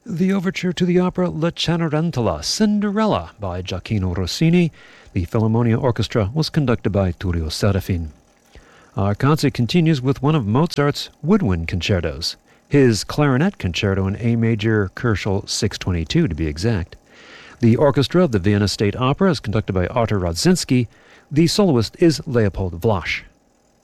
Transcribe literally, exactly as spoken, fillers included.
The overture to the opera La Cenerentola, Cinderella, by Gioacchino Rossini. The Philharmonia Orchestra was conducted by Tullio Serafin. Our concert continues with one of Mozart's woodwind concertos, his clarinet concerto in A major, Koelschel six twenty-two to be exact. The orchestra of the Vienna State Opera is conducted by Artur Radzinski. The soloist is Leopold Vlasch.